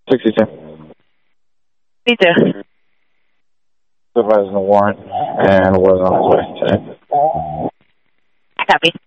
62. 62. Supervising the warrant and was on his way today. Copy.